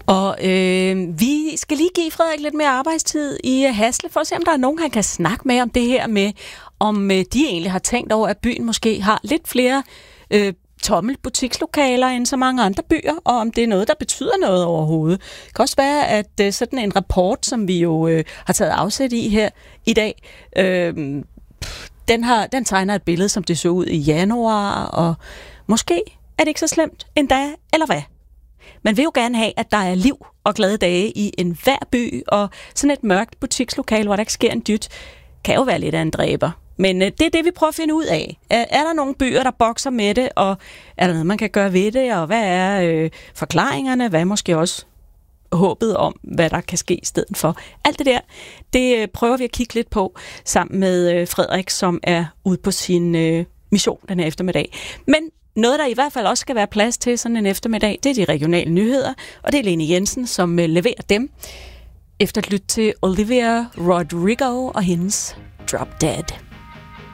Og vi skal lige give Frederik lidt mere arbejdstid i Hasle, for at se, om der er nogen, han kan snakke med om det her med, om de egentlig har tænkt over, at byen måske har lidt flere tomme butikslokaler end så mange andre byer, og om det er noget, der betyder noget overhovedet. Det kan også være, at sådan en rapport, som vi jo har taget afsæt i her i dag, den tegner et billede, som det så ud i januar, og måske er det ikke så slemt endda, eller hvad? Man vil jo gerne have, at der er liv og glade dage i enhver by, og sådan et mørkt butikslokale, hvor der ikke sker en dyt, kan jo være lidt af en dræber. Men det er det, vi prøver at finde ud af. Er der nogle byer, der bokser med det, og er der noget, man kan gøre ved det, og hvad er forklaringerne, hvad er måske også håbet om, hvad der kan ske i stedet for. Alt det der, det prøver vi at kigge lidt på, sammen med Frederik, som er ude på sin mission den her eftermiddag. Men noget, der i hvert fald også skal være plads til sådan en eftermiddag, det er de regionale nyheder, og det er Lene Jensen, som leverer dem, efter at lytte til Olivia Rodrigo og hendes Drop Dead.